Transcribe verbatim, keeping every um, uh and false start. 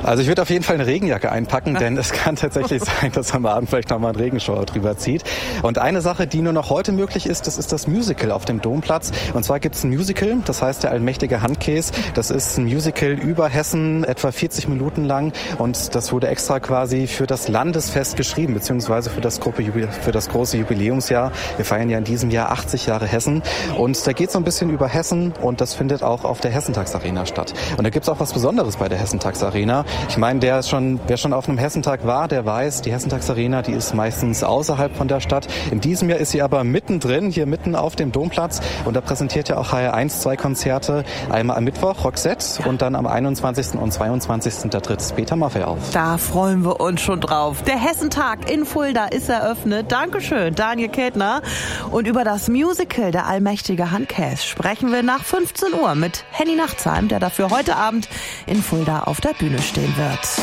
Also ich würde auf jeden Fall eine Regenjacke einpacken, denn es kann tatsächlich sein, dass am Abend vielleicht nochmal ein Regenschauer drüber zieht. Und eine Sache, die nur noch heute möglich ist, das ist das Musical auf dem Domplatz. Und zwar gibt es ein Musical, das heißt der allmächtige Handkäse. Das ist ein Musical über Hessen, etwa vierzig Minuten lang. Und das wurde extra quasi für das Landesfest geschrieben, beziehungsweise für das, Gruppe, für das große Jubiläumsjahr. Wir feiern ja in diesem Jahr achtzig Jahre Hessen. Und da geht es so ein bisschen über Hessen und das findet auch auf der Hessentagsarena statt. Und da gibt es auch was Besonderes bei der Hessentagsarena. Ich meine, der ist schon, wer schon auf einem Hessentag war, der weiß, die Hessentagsarena, die ist meistens außerhalb von der Stadt. In diesem Jahr ist sie aber mittendrin, hier mitten auf dem Domplatz. Und da präsentiert ja auch H R eins zwei Konzerte. Einmal am Mittwoch Roxette und dann am einundzwanzigsten und zweiundzwanzigsten da tritt Peter Maffay auf. Da freuen wir uns schon drauf. Der Hessentag in Fulda ist eröffnet. Dankeschön, Daniel Kätner. Und über das Musical Der allmächtige Handkäse sprechen wir nach fünfzehn Uhr mit Henny Nachtsheim, der dafür heute Abend in Fulda auf der Bühne stehen wird.